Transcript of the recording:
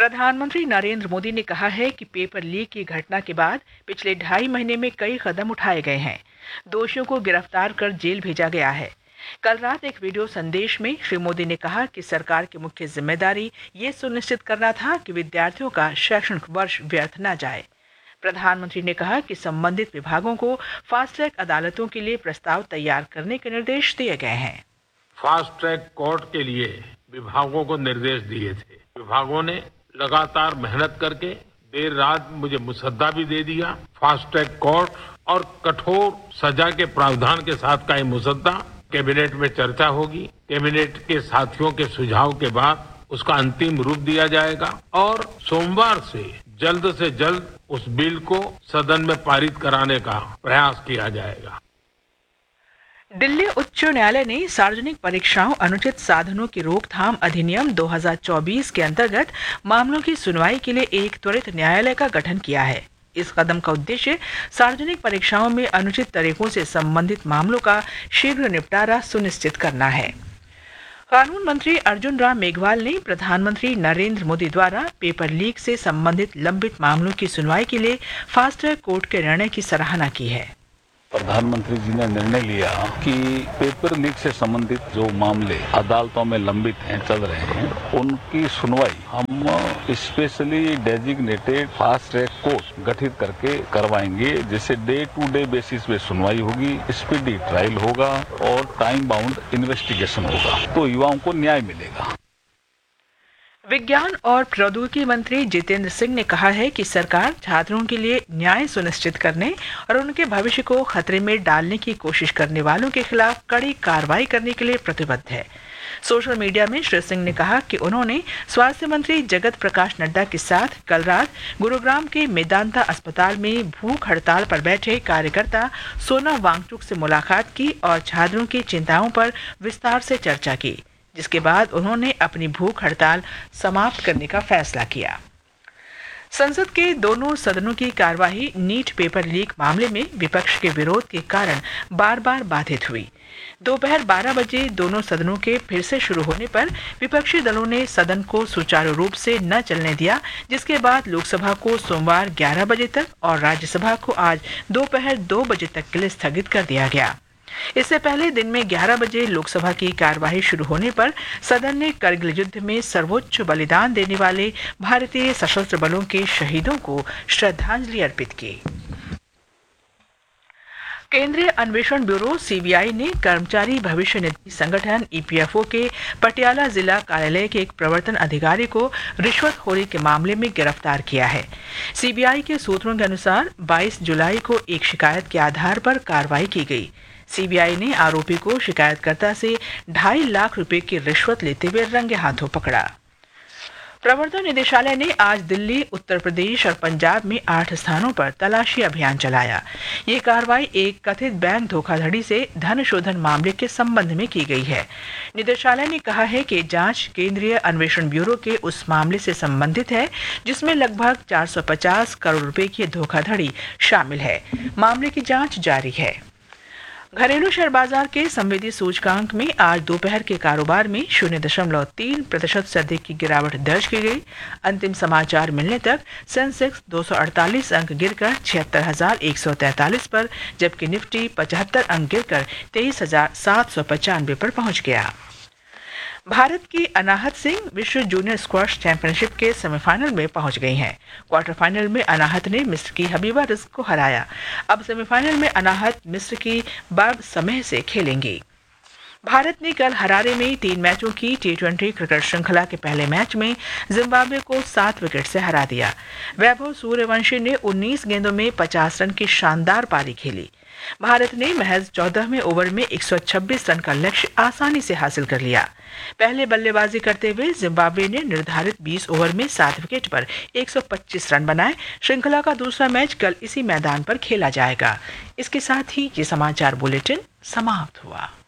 प्रधानमंत्री नरेंद्र मोदी ने कहा है कि पेपर लीक की घटना के बाद पिछले 2.5 महीने में कई कदम उठाए गए हैं। दोषियों को गिरफ्तार कर जेल भेजा गया है। कल रात एक वीडियो संदेश में श्री मोदी ने कहा कि सरकार की मुख्य जिम्मेदारी ये सुनिश्चित करना था कि विद्यार्थियों का शैक्षणिक वर्ष व्यर्थ न जाए। प्रधानमंत्री ने कहा कि संबंधित विभागों को फास्ट ट्रैक अदालतों के लिए प्रस्ताव तैयार करने के निर्देश दिए गए हैं। फास्ट ट्रैक कोर्ट के लिए विभागों को निर्देश दिए थे। विभागों ने लगातार मेहनत करके देर रात मुझे मुसद्दा भी दे दिया। फास्ट ट्रैक कोर्ट और कठोर सजा के प्रावधान के साथ का ये मुसद्दा कैबिनेट में चर्चा होगी। कैबिनेट के साथियों के सुझाव के बाद उसका अंतिम रूप दिया जाएगा और सोमवार से जल्द उस बिल को सदन में पारित कराने का प्रयास किया जाएगा। दिल्ली उच्च न्यायालय ने सार्वजनिक परीक्षाओं अनुचित साधनों की रोकथाम अधिनियम 2024 के अंतर्गत मामलों की सुनवाई के लिए एक त्वरित न्यायालय का गठन किया है। इस कदम का उद्देश्य सार्वजनिक परीक्षाओं में अनुचित तरीकों से संबंधित मामलों का शीघ्र निपटारा सुनिश्चित करना है। कानून मंत्री अर्जुन राम मेघवाल ने प्रधानमंत्री नरेंद्र मोदी द्वारा पेपर लीक से संबंधित लंबित मामलों की सुनवाई के लिए फास्ट ट्रैक कोर्ट के निर्णय की सराहना की है। प्रधानमंत्री जी ने निर्णय लिया कि पेपर लीक से संबंधित जो मामले अदालतों में लंबित हैं, चल रहे हैं, उनकी सुनवाई हम specially designated fast track court गठित करके करवाएंगे, जिससे डे टू डे बेसिस पे सुनवाई होगी, स्पीडी ट्रायल होगा और टाइम बाउंड इन्वेस्टिगेशन होगा, तो युवाओं को न्याय मिलेगा। विज्ञान और प्रौद्योगिकी मंत्री जितेंद्र सिंह ने कहा है कि सरकार छात्रों के लिए न्याय सुनिश्चित करने और उनके भविष्य को खतरे में डालने की कोशिश करने वालों के खिलाफ कड़ी कार्रवाई करने के लिए प्रतिबद्ध है। सोशल मीडिया में श्री सिंह ने कहा कि उन्होंने स्वास्थ्य मंत्री जगत प्रकाश नड्डा के साथ कल रात गुरुग्राम के मेदांता अस्पताल में भूख हड़ताल पर बैठे कार्यकर्ता सोना वांगचुक से मुलाकात की और छात्रों की चिंताओं पर विस्तार से चर्चा की, जिसके बाद उन्होंने अपनी भूख हड़ताल समाप्त करने का फैसला किया। संसद के दोनों सदनों की कार्यवाही नीट पेपर लीक मामले में विपक्ष के विरोध के कारण बार बार बाधित हुई। दोपहर 12 बजे दोनों सदनों के फिर से शुरू होने पर विपक्षी दलों ने सदन को सुचारू रूप से न चलने दिया, जिसके बाद लोकसभा को सोमवार 11 बजे तक और राज्यसभा को आज दोपहर 2 बजे तक के लिए स्थगित कर दिया गया। इससे पहले दिन में 11 बजे लोकसभा की कार्यवाही शुरू होने पर सदन ने करगिल युद्ध में सर्वोच्च बलिदान देने वाले भारतीय सशस्त्र बलों के शहीदों को श्रद्धांजलि अर्पित की। केंद्रीय अन्वेषण ब्यूरो सीबीआई ने कर्मचारी भविष्य निधि संगठन ईपीएफओ के पटियाला जिला कार्यालय के एक प्रवर्तन अधिकारी को रिश्वतखोरी के मामले में गिरफ्तार किया है। सीबीआई के सूत्रों के अनुसार 22 जुलाई को एक शिकायत के आधार पर कार्रवाई की गई। सीबीआई ने आरोपी को शिकायतकर्ता से 2.5 लाख रुपए की रिश्वत लेते हुए रंगे हाथों पकड़ा। प्रवर्तन निदेशालय ने आज दिल्ली, उत्तर प्रदेश और पंजाब में 8 स्थानों पर तलाशी अभियान चलाया। ये कार्रवाई एक कथित बैंक धोखाधड़ी से धन शोधन मामले के संबंध में की गई है। निदेशालय ने कहा है कि जांच केंद्रीय अन्वेषण ब्यूरो के उस मामले से संबंधित है जिसमें लगभग 450 करोड़ रुपए की धोखाधड़ी शामिल है। मामले की जांच जारी है। घरेलू शेयर बाजार के संवेदी सूचकांक में आज दोपहर के कारोबार में 0.3% से अधिक की गिरावट दर्ज की गई। अंतिम समाचार मिलने तक सेंसेक्स 248 अंक गिरकर 76,143 पर, जबकि निफ्टी 75 अंक गिरकर 23,795 पर पहुंच गया। भारत की अनाहत सिंह विश्व जूनियर स्क्वैश चैंपियनशिप के सेमीफाइनल में पहुंच गई हैं। क्वार्टर फाइनल में अनाहत ने मिस्र की हबीबा रिजक को हराया। अब सेमीफाइनल में अनाहत मिस्र की बार्ब समह से खेलेंगी। भारत ने कल हरारे में 3 मैचों की T20 क्रिकेट श्रृंखला के पहले मैच में जिम्बाब्वे को 7 विकेट से हरा दिया। वैभव सूर्यवंशी ने 19 गेंदों में 50 रन की शानदार पारी खेली। भारत ने महज 14वें ओवर में 126 रन का लक्ष्य आसानी से हासिल कर लिया। पहले बल्लेबाजी करते हुए जिम्बाब्वे ने निर्धारित 20 ओवर में 7 विकेट पर 125 रन बनाए। श्रृंखला का दूसरा मैच कल इसी मैदान पर खेला जाएगा। इसके साथ ही ये समाचार बुलेटिन समाप्त हुआ।